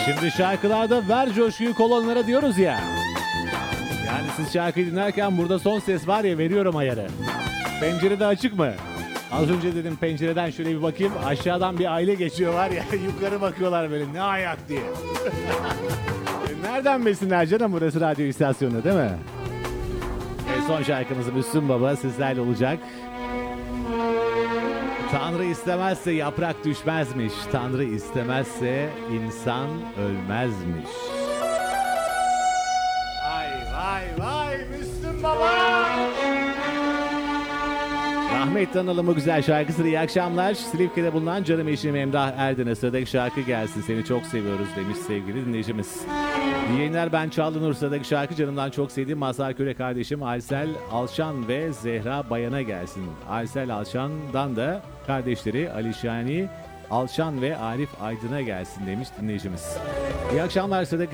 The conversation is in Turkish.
Şimdi şarkılarda ver coşkuyu kolonlara diyoruz ya. Yani siz şarkıyı dinlerken burada son ses var ya, veriyorum ayarı. Pencerede açık mı? Az önce dedim pencereden şöyle bir bakayım. Aşağıdan bir aile geçiyor var ya, yukarı bakıyorlar böyle, ne ayak diye. Nereden bilsinler canım, burası radyo istasyonu değil mi? Son şarkımız Müslüm Baba sizlerle olacak. Tanrı istemezse yaprak düşmezmiş. Tanrı istemezse insan ölmezmiş. Vay Müslüm Baba! Rahmetli analım bu güzel şarkısını. İyi akşamlar. Silifke'de bulunan canım eşim Emrah Erdin'e sıradaki şarkı gelsin. Seni çok seviyoruz demiş sevgili dinleyicimiz. İyi yayınlar, ben Çağlı Nur. Sıradaki şarkı canımdan çok sevdiğim Mazhar Köre kardeşim Aysel Alşan ve Zehra Bayan'a gelsin. Aysel Alşan'dan da kardeşleri Alişani Alşan ve Arif Aydın'a gelsin demiş dinleyicimiz. İyi akşamlar. Sıradaki